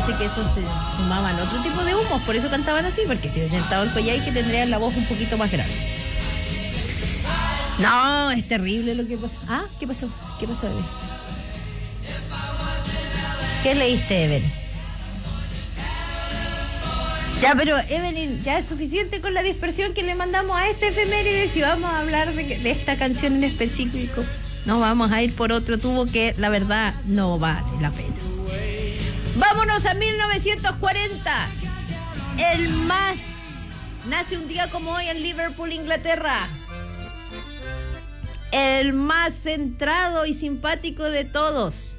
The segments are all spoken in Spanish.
parece que esos se fumaban otro tipo de humos, por eso cantaban así, porque si hubiesen estado en Coyhaique que tendrían la voz un poquito más grave. No, es terrible lo que pasó. Ah, ¿qué pasó? ¿Qué pasó, Evelyn? ¿Qué leíste, Evelyn? Ya, pero Evelyn, ya es suficiente con la dispersión que le mandamos a este efeméride. Si vamos a hablar de esta canción en específico, no vamos a ir por otro tubo que la verdad no vale la pena. Vámonos a 1940. El más nace un día como hoy en Liverpool, Inglaterra. El más centrado y simpático de todos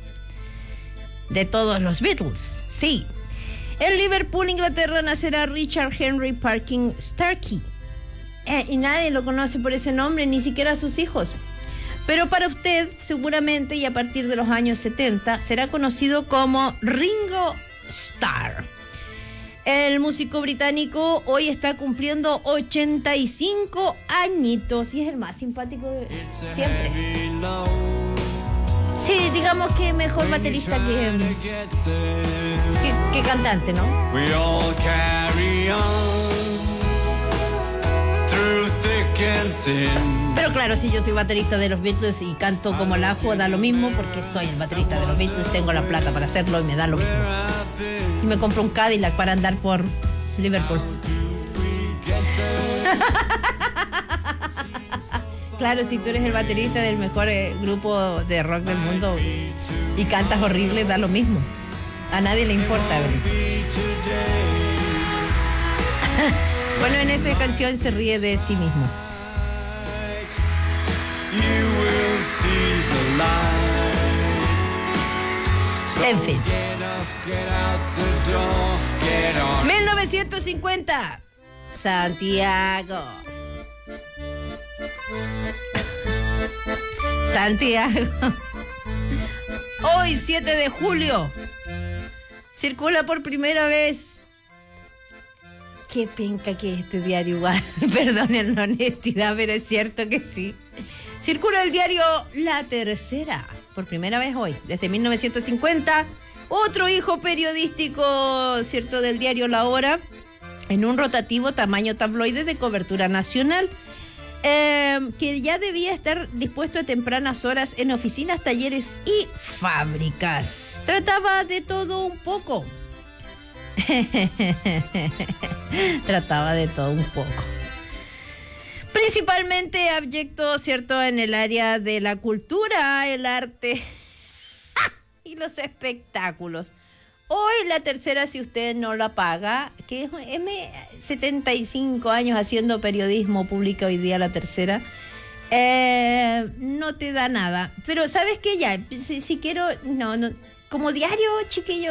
los Beatles, sí. En Liverpool, Inglaterra, nacerá Richard Henry Parkin Starkey. Y nadie lo conoce por ese nombre, ni siquiera sus hijos. Pero para usted, seguramente, y a partir de los años 70, será conocido como Ringo Starr. El músico británico hoy está cumpliendo 85 añitos y es el más simpático de siempre. Sí, digamos que mejor baterista que cantante, ¿no? We all carry on through thick and thin. Pero claro, si yo soy baterista de los Beatles y canto como el ajo, da lo mismo porque soy el baterista de los Beatles, tengo la plata para hacerlo y me da lo mismo. Y me compro un Cadillac para andar por Liverpool. Claro, si tú eres el baterista del mejor grupo de rock del mundo y cantas horrible, da lo mismo. A nadie le importa, ¿verdad? Bueno, en esa canción se ríe de sí mismo. En fin. 1950. Santiago. Hoy, 7 de julio, circula por primera vez. Qué penca que es este diario igual. Perdonen la honestidad, pero es cierto que sí. Circula el diario La Tercera, por primera vez hoy, desde 1950. Otro hijo periodístico, cierto, del diario La Hora, en un rotativo tamaño tabloide de cobertura nacional. Que ya debía estar dispuesto a tempranas horas en oficinas, talleres y fábricas. Trataba de todo un poco. Principalmente abyecto, ¿cierto?, en el área de la cultura, el arte y los espectáculos. Hoy La Tercera, si usted no la paga, que es 75 años haciendo periodismo público hoy día La Tercera, no te da nada. Pero ¿sabes qué? Ya, si quiero, no, como diario, chiquillo.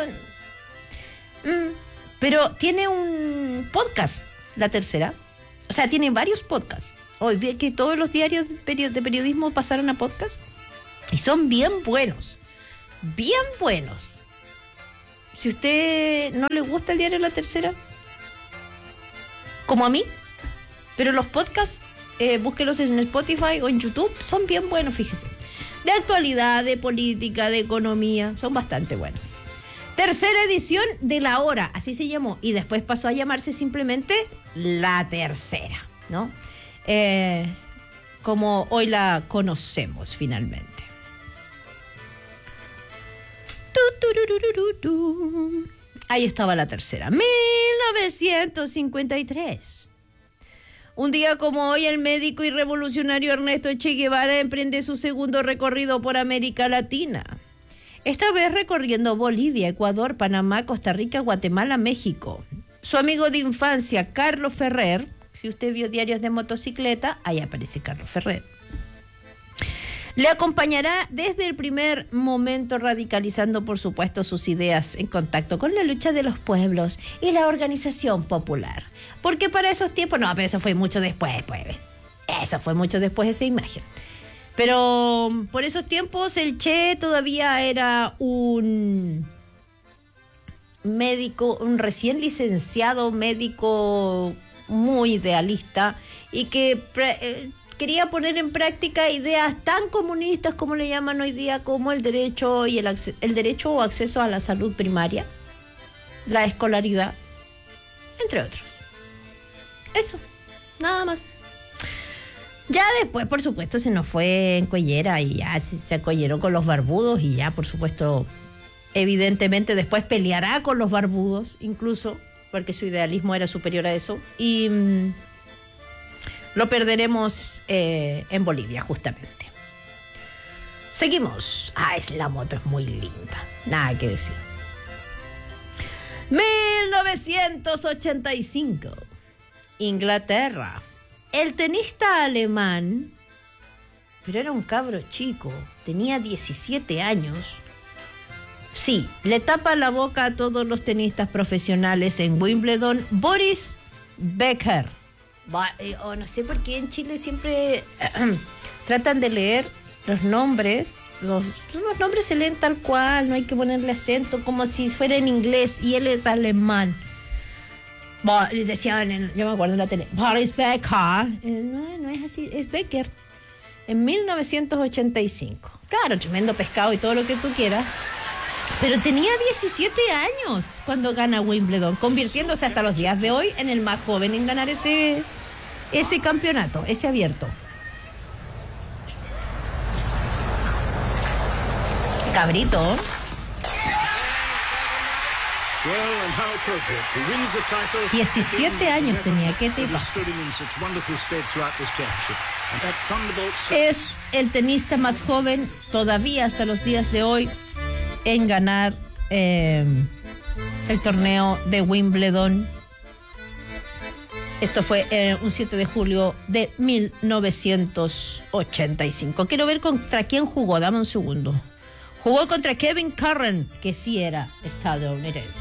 Pero tiene un podcast, La Tercera. O sea, tiene varios podcasts. Hoy vi que todos los diarios de periodismo pasaron a podcast y son bien buenos. Bien buenos. Si usted no le gusta el diario La Tercera, como a mí, pero los podcasts, búsquelos en Spotify o en YouTube, son bien buenos, fíjese. De actualidad, de política, de economía, son bastante buenos. Tercera edición de La Hora, así se llamó, y después pasó a llamarse simplemente La Tercera, ¿no? Como hoy la conocemos finalmente. Ahí estaba La Tercera. 1953. Un día como hoy, el médico y revolucionario Ernesto Che Guevara emprende su segundo recorrido por América Latina. Esta vez recorriendo Bolivia, Ecuador, Panamá, Costa Rica, Guatemala, México. Su amigo de infancia, Carlos Ferrer, si usted vio diarios de motocicleta, ahí aparece Carlos Ferrer. Le acompañará desde el primer momento, radicalizando, por supuesto, sus ideas en contacto con la lucha de los pueblos y la organización popular. Porque para esos tiempos, no, pero eso fue mucho después, pues. Eso fue mucho después, esa imagen. Pero por esos tiempos el Che todavía era un médico, un recién licenciado médico muy idealista y que quería poner en práctica ideas tan comunistas como le llaman hoy día, como el derecho y el derecho o acceso a la salud primaria. la escolaridad, entre otros. Eso, nada más. Ya después, por supuesto, se nos fue en collera y ya se acolleró con los barbudos y ya, por supuesto, evidentemente después peleará con los barbudos, incluso, porque su idealismo era superior a eso, y lo perderemos en Bolivia, justamente. Seguimos. La moto es muy linda, nada que decir. 1985, Inglaterra. El tenista alemán, pero era un cabro chico, tenía 17 años. Sí, le tapa la boca a todos los tenistas profesionales en Wimbledon, Boris Becker. No sé por qué en Chile siempre tratan de leer los nombres. Los nombres se leen tal cual, no hay que ponerle acento, como si fuera en inglés, y él es alemán. Decían, yo me acuerdo en la tele, Boris Becker. No es así, es Becker. En 1985. Claro, tremendo pescado y todo lo que tú quieras. Pero tenía 17 años cuando gana Wimbledon, convirtiéndose hasta los días de hoy en el más joven en ganar ese campeonato, ese abierto. Cabrito. 17 años tenía, ¿qué te pasa? Es el tenista más joven todavía hasta los días de hoy en ganar el torneo de Wimbledon. Esto fue un 7 de julio de 1985. Quiero ver contra quién jugó, dame un segundo. Jugó contra Kevin Curran, que sí era estadounidense.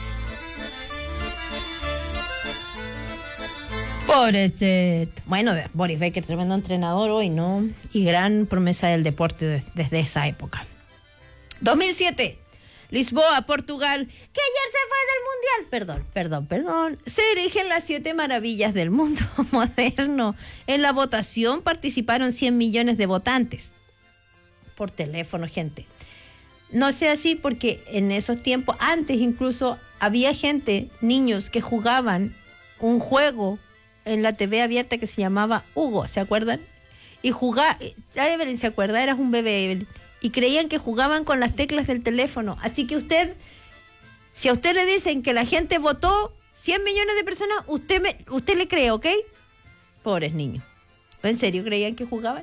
Pobre bueno, Boris Becker, tremendo entrenador hoy, ¿no? Y gran promesa del deporte desde esa época. 2007, Lisboa, Portugal, que ayer se fue del Mundial. Perdón. Se erigen las 7 maravillas del mundo moderno. En la votación participaron 100 millones de votantes. Por teléfono, gente. No sea así porque en esos tiempos, antes incluso, había niños que jugaban un juego en la TV abierta que se llamaba Hugo, ¿se acuerdan? Y jugaba, Evelyn se acuerda, eras un bebé, Evelyn, y creían que jugaban con las teclas del teléfono. Así que si a usted le dicen que la gente votó 100 millones de personas, usted le cree, ¿ok? Pobres niños. ¿En serio creían que jugaban?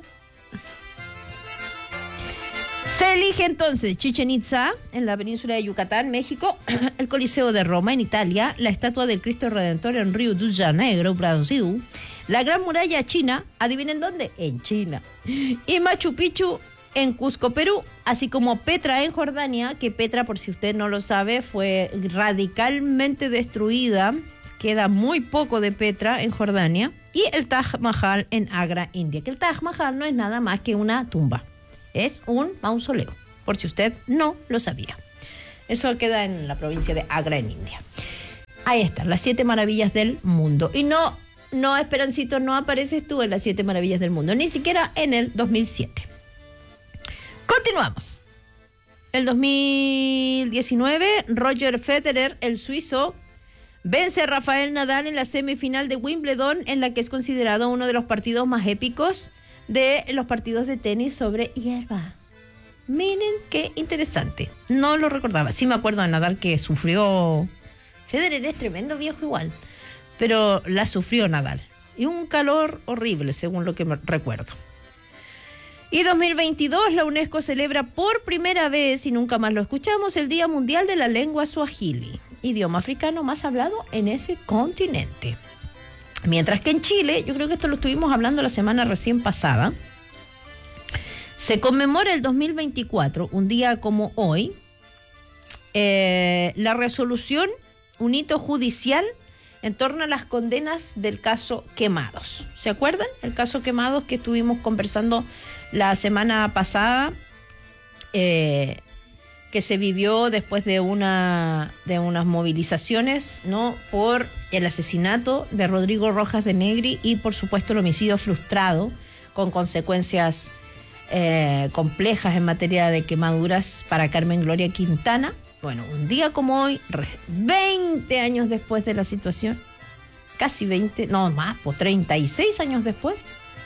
Se elige entonces Chichén Itzá, en la península de Yucatán, México, el Coliseo de Roma, en Italia, la estatua del Cristo Redentor en Río de Janeiro, Brasil, la Gran Muralla China, ¿adivinen dónde? En China, y Machu Picchu en Cusco, Perú, así como Petra en Jordania, que Petra, por si usted no lo sabe, fue radicalmente destruida, queda muy poco de Petra en Jordania, y el Taj Mahal en Agra, India, que el Taj Mahal no es nada más que una tumba. Es un mausoleo, por si usted no lo sabía. Eso queda en la provincia de Agra, en India. Ahí están, las 7 maravillas del mundo. Y no, Esperancito, no apareces tú en las 7 maravillas del mundo, ni siquiera en el 2007. Continuamos. El 2019, Roger Federer, el suizo, vence a Rafael Nadal en la semifinal de Wimbledon, en la que es considerado uno de los partidos más épicos de los partidos de tenis sobre hierba. Miren qué interesante. No lo recordaba. Sí me acuerdo de Nadal que sufrió. Federer es tremendo viejo igual, pero la sufrió Nadal. Y un calor horrible, según lo que me recuerdo. Y 2022, la UNESCO celebra por primera vez, y nunca más lo escuchamos, el Día Mundial de la Lengua Swahili, idioma africano más hablado en ese continente. Mientras que en Chile, yo creo que esto lo estuvimos hablando la semana recién pasada, se conmemora el 2024, un día como hoy, la resolución, un hito judicial en torno a las condenas del caso Quemados. ¿Se acuerdan? El caso Quemados que estuvimos conversando la semana pasada, que se vivió después de unas movilizaciones, ¿no?, por el asesinato de Rodrigo Rojas de Negri y, por supuesto, el homicidio frustrado con consecuencias complejas en materia de quemaduras para Carmen Gloria Quintana, Bueno, un día como hoy, 20 años después de la situación, casi 20, no más, pues 36 años después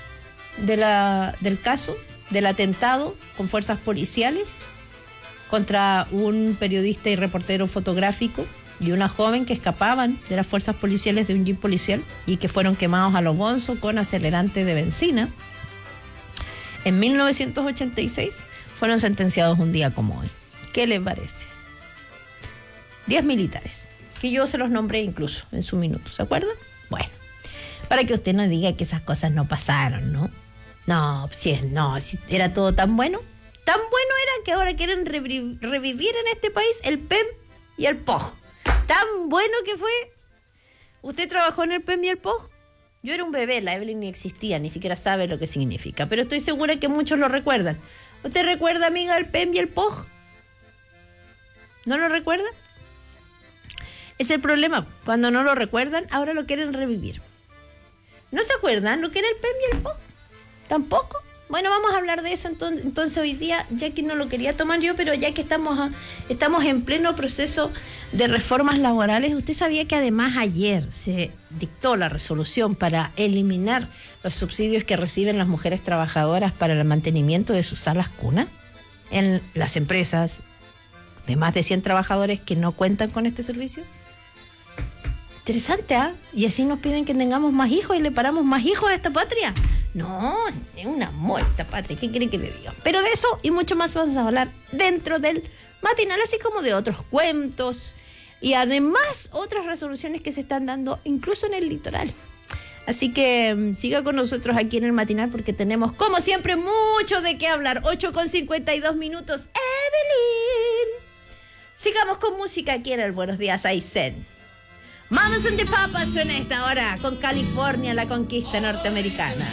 del caso, del atentado con fuerzas policiales contra un periodista y reportero fotográfico y una joven que escapaban de las fuerzas policiales de un jeep policial y que fueron quemados a lo bonzo con acelerante de benzina. En 1986 fueron sentenciados un día como hoy. ¿Qué les parece? 10 militares, que yo se los nombré incluso en su minuto, ¿se acuerdan? Bueno, para que usted no diga que esas cosas no pasaron, ¿no? No, si era todo tan bueno era que ahora quieren revivir en este país el PEM y el POG. Tan bueno que fue. ¿Usted trabajó en el PEM y el POG? Yo era un bebé, la Evelyn ni existía, ni siquiera sabe lo que significa, pero estoy segura que muchos lo recuerdan. ¿Usted recuerda, amiga, el PEM y el POG? ¿No lo recuerda? Es el problema, cuando no lo recuerdan, ahora lo quieren revivir. ¿No se acuerdan lo que era el PEM y el POG? ¿Tampoco? Bueno, vamos a hablar de eso entonces hoy día, ya que no lo quería tomar yo, pero ya que estamos en pleno proceso de reformas laborales. ¿Usted sabía que además ayer se dictó la resolución para eliminar los subsidios que reciben las mujeres trabajadoras para el mantenimiento de sus salas cuna en las empresas de más de 100 trabajadores que no cuentan con este servicio? Interesante, ¿ah? Y así nos piden que tengamos más hijos y le paramos más hijos a esta patria. No, es un amor esta patria, ¿qué quieren que le diga? Pero de eso y mucho más vamos a hablar dentro del matinal, así como de otros cuentos y además otras resoluciones que se están dando incluso en el litoral. Así que siga con nosotros aquí en el matinal porque tenemos, como siempre, mucho de qué hablar. 8:52 minutos. Evelyn. Sigamos con música aquí en el Buenos Días Aysén. Mamas and the Papas suena a esta hora con California, la conquista norteamericana.